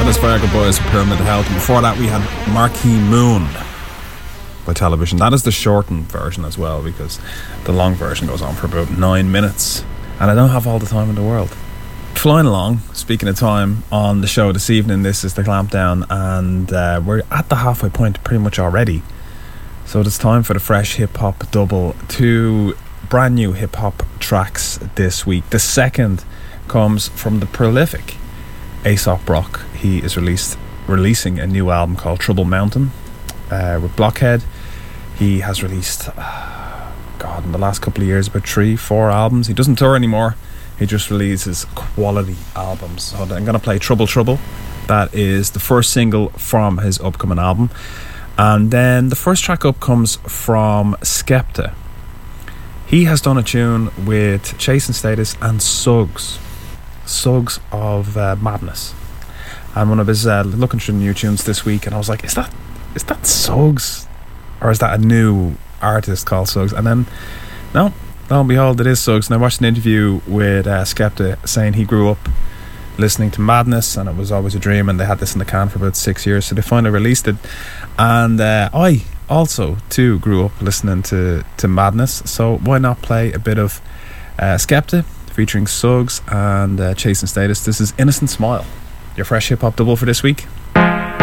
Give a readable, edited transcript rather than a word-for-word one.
That is Viagra Boys with Pyramid Health. And before that we had Marquee Moon by Television. That is the shortened version as well, because the long version goes on for about 9 minutes. And I don't have all the time in the world. Flying along, speaking of time, on the show this evening, this is the Clampdown, and we're at the halfway point pretty much already. So it's time for the Fresh Hip Hop Double. 2 brand new hip hop tracks this week. The second comes from the prolific Aesop Rock. He is releasing a new album called Trouble Mountain with Blockhead. He has released, in the last couple of years, about 3-4 albums. He doesn't tour anymore. He just releases quality albums. So I'm going to play Trouble Trouble. That is the first single from his upcoming album. And then the first track up comes from Skepta. He has done a tune with Chase and Status and Suggs of Madness. And one of his looking through the new tunes this week, and I was like, is that Suggs? Or is that a new artist called Suggs? And then, no, lo and behold, it is Suggs. And I watched an interview with Skepta saying he grew up listening to Madness and it was always a dream, and they had this in the can for about 6 years, so they finally released it. And I also too grew up listening to Madness, so why not play a bit of Skepta featuring Suggs and Chase and Status. This is Innocent Smile, your Fresh Hip Hop Double for this week.